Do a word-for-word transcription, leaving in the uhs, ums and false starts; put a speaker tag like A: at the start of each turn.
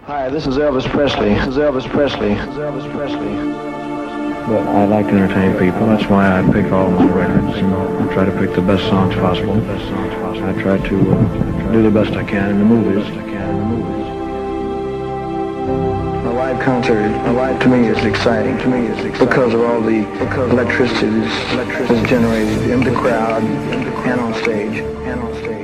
A: Hi, this is Elvis Presley. This is Elvis Presley. This is Elvis Presley. But I like to entertain people. That's why I pick all my records. You know, I try to pick the best songs possible. I try to uh, do the best I can in the movies. A live concert, a live to me is exciting. To me is exciting because of all the electricity that's generated in the crowd and on stage. And on stage.